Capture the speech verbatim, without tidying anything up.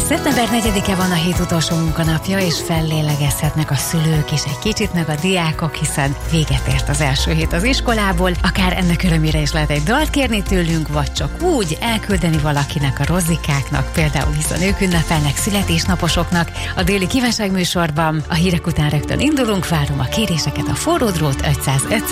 szeptember negyedike van, a hét utolsó munkanapja, és fellélegezhetnek a szülők is egy kicsit, meg a diákok, hiszen véget ért az első hét az iskolából. Akár ennek örömére is lehet egy dalt kérni tőlünk, vagy csak úgy elküldeni valakinek, a rozikáknak, például hiszen ők ünnepelnek, születésnaposoknak. A déli kívánságműsorban a hírek után rögtön indulunk, várom a kéréseket a forró drót ötszáz ötszáz